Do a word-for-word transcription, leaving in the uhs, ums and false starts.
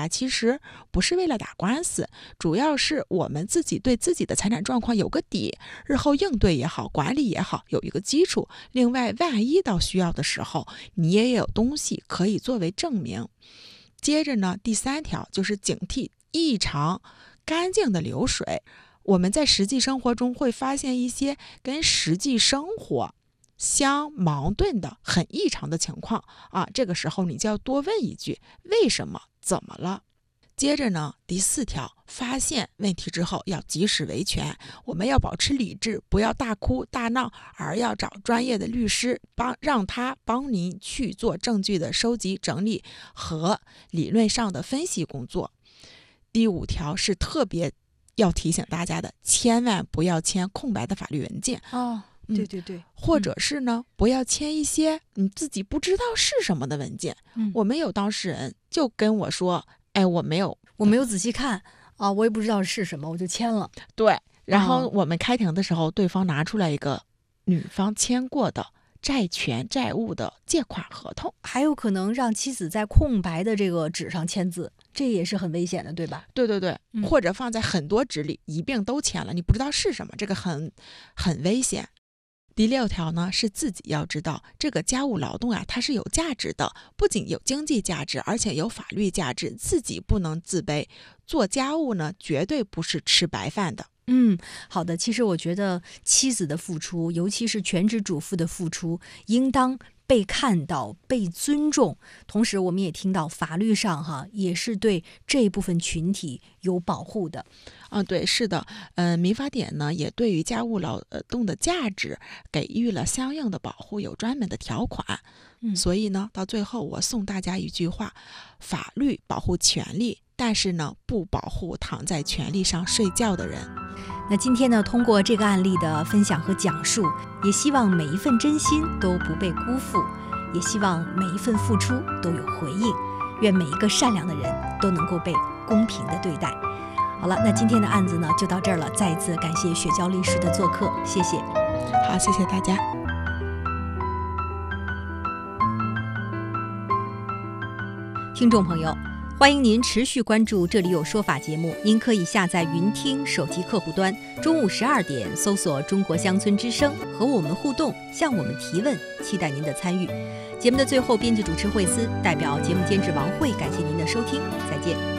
呀，其实不是为了打官司，主要是我们自己对自己的财产状况有个底，日后应对也好，管理也好，有一个基础。另外，万一到需要的时候，你也有东西可以作为证明。接着呢，第三条就是警惕异常干净的流水。我们在实际生活中会发现一些跟实际生活相矛盾的很异常的情况啊，这个时候你就要多问一句为什么，怎么了。接着呢，第四条，发现问题之后要及时维权。我们要保持理智，不要大哭大闹，而要找专业的律师帮，让他帮您去做证据的收集整理和理论上的分析工作。第五条是特别要提醒大家的，千万不要签空白的法律文件哦，对对对、嗯、 或者是呢，不要签一些你自己不知道是什么的文件、嗯、我们有当事人就跟我说，哎，我没有我没有仔细看啊，我也不知道是什么，我就签了。 对，然后我们开庭的时候、哦、对方拿出来一个女方签过的债权债务的借款合同， 还有可能让妻子在空白的这个纸上签字，这也是很危险的，对吧？ 对对对、嗯、或者放在很多纸里一并都签了，你不知道是什么，这个很很危险。第六条呢，是自己要知道这个家务劳动啊，它是有价值的，不仅有经济价值，而且有法律价值，自己不能自卑。做家务呢，绝对不是吃白饭的。 嗯，好的。其实我觉得妻子的付出，尤其是全职主妇的付出，应当被看到、被尊重。同时，我们也听到法律上哈也是对这部分群体有保护的。 嗯，对，是的。嗯、呃，民法典呢也对于家务劳动的价值给予了相应的保护，有专门的条款。嗯，所以呢，到最后我送大家一句话：法律保护权利，但是呢，不保护躺在权利上睡觉的人。 那今天呢，通过这个案例的分享和讲述，也希望每一份真心都不被辜负，也希望每一份付出都有回应。愿每一个善良的人都能够被公平的对待。好了，那今天的案子呢就到这儿了，再一次感谢雪娇律师的做客，谢谢。 好，谢谢大家。 听众朋友，欢迎您持续关注这里有说法节目，您可以下载云听手机客户端，中午十二点搜索中国乡村之声，和我们互动，向我们提问，期待您的参与。节目的最后，编辑主持惠思代表节目监制王慧感谢您的收听，再见。